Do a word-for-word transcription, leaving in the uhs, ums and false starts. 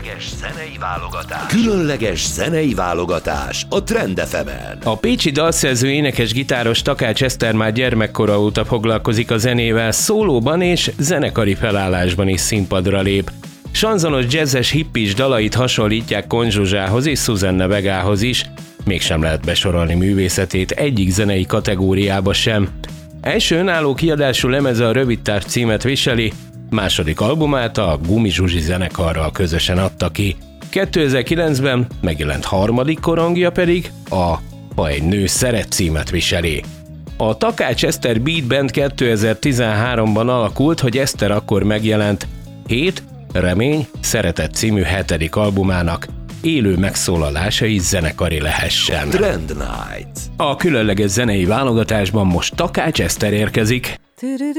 Különleges zenei válogatás. Különleges zenei válogatás a Trend ef emen. A pécsi dalszerző, énekes, gitáros Takács Eszter már gyermekkora óta foglalkozik a zenével, szólóban és zenekari felállásban is színpadra lép. Sanzonos, jazzes, hippis dalait hasonlítják Kon Zsuzsához és Susanna Vegához is, mégsem lehet besorolni művészetét egyik zenei kategóriába sem. Első önálló kiadású lemeze a Rövidtávd címet viseli, második albumát a Gumi Zsuzsi zenekarral közösen adta ki. kétezer-kilencben megjelent harmadik korongja pedig a Ha egy nő szeret címet viseli. A Takács Eszter Beat Band kétezer-tizenháromban alakult, hogy Eszter akkor megjelent Hét, Remény, Szeretet című hetedik albumának élő megszólalásai zenekari lehessen. Trend Night. A különleges zenei válogatásban most Takács Eszter érkezik.